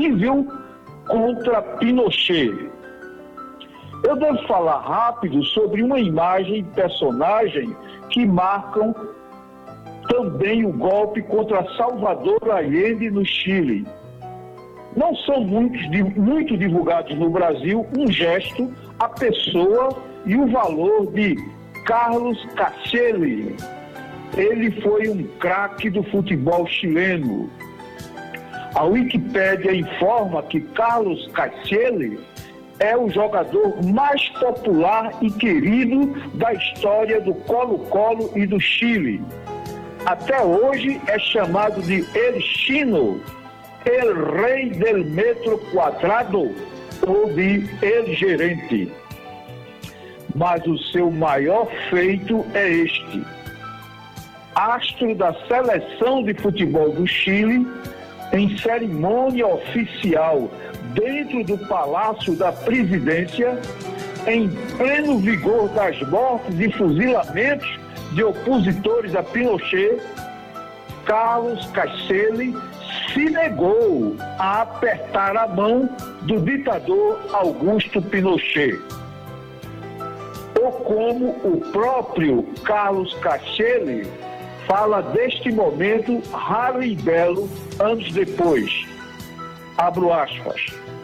terrível contra Pinochet. Eu devo falar rápido sobre uma imagem e personagem que marcam também o golpe contra Salvador Allende no Chile. Não são muito divulgados no Brasil um gesto, a pessoa e o valor de Carlos Caselli. Ele foi um craque do futebol chileno. A Wikipédia informa que Carlos Caselli é o jogador mais popular e querido da história do Colo-Colo e do Chile. Até hoje é chamado de El Chino, El Rei del Metro Quadrado ou de El Gerente. Mas o seu maior feito é este. Astro da seleção de futebol do Chile, em cerimônia oficial dentro do Palácio da Presidência, em pleno vigor das mortes e fuzilamentos de opositores a Pinochet, Carlos Caselli se negou a apertar a mão do ditador Augusto Pinochet. Ou como o próprio Carlos Caselli fala deste momento raro e belo anos depois. Abro aspas.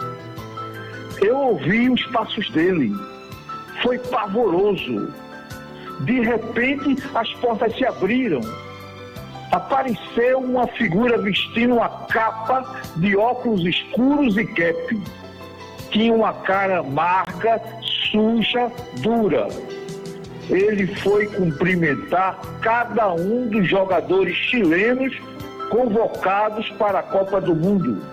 Eu ouvi os passos dele. Foi pavoroso. De repente, as portas se abriram. Apareceu uma figura vestindo uma capa de óculos escuros e cap. Tinha uma cara amarga, suja, dura. Ele foi cumprimentar cada um dos jogadores chilenos convocados para a Copa do Mundo.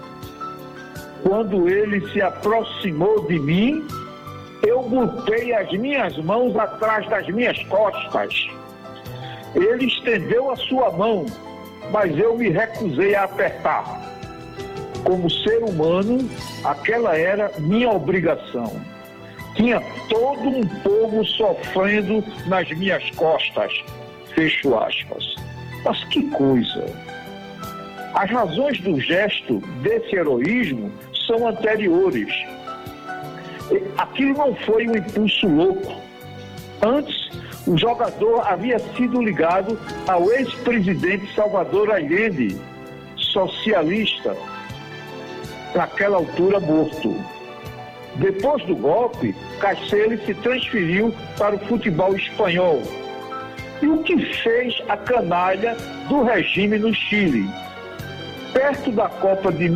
Quando ele se aproximou de mim, eu botei as minhas mãos atrás das minhas costas. Ele estendeu a sua mão, mas eu me recusei a apertar. Como ser humano, aquela era minha obrigação. Tinha todo um povo sofrendo nas minhas costas. Fecho aspas. Mas que coisa! As razões do gesto desse heroísmo são anteriores. Aquilo não foi um impulso louco. Antes, o jogador havia sido ligado ao ex-presidente Salvador Allende, socialista, naquela altura morto. Depois do golpe, Caselli se transferiu para o futebol espanhol. E o que fez a canalha do regime no Chile? Perto da Copa de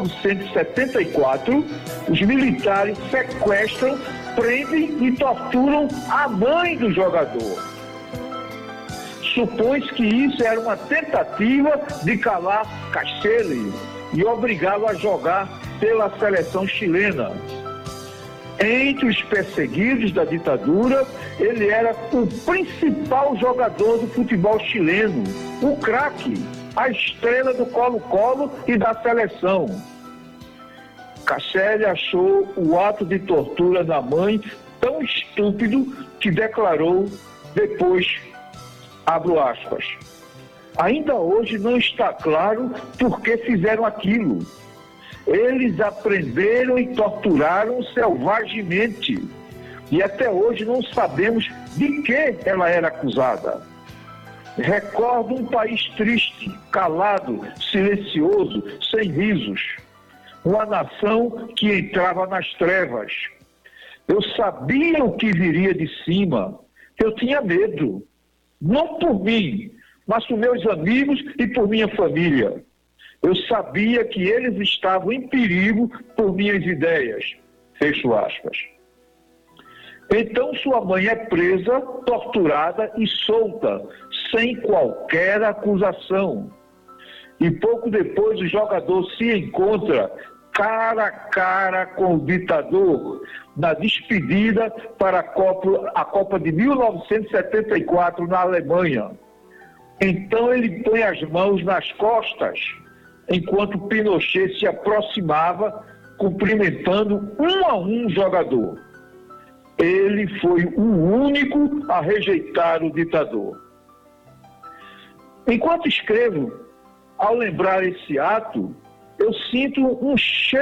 1974, os militares sequestram, prendem e torturam a mãe do jogador. Supõe-se que isso era uma tentativa de calar Caselli e obrigá-lo a jogar pela seleção chilena. Entre os perseguidos da ditadura, ele era o principal jogador do futebol chileno, o craque, a estrela do Colo-Colo e da seleção. Caselli achou o ato de tortura da mãe tão estúpido que declarou depois, abro aspas, ainda hoje não está claro por que fizeram aquilo. Eles aprenderam e torturaram selvagemente. E até hoje não sabemos de que ela era acusada. Recordo um país triste, calado, silencioso, sem risos. Uma nação que entrava nas trevas. Eu sabia o que viria de cima. Eu tinha medo. Não por mim, mas por meus amigos e por minha família. Eu sabia que eles estavam em perigo por minhas ideias. Fecho aspas. Então sua mãe é presa, torturada e solta, sem qualquer acusação. E pouco depois o jogador se encontra cara a cara com o ditador na despedida para a Copa de 1974 na Alemanha. Então ele põe as mãos nas costas, enquanto Pinochet se aproximava, cumprimentando um a um o jogador. Ele foi o único a rejeitar o ditador. Enquanto escrevo, ao lembrar esse ato, eu sinto um cheiro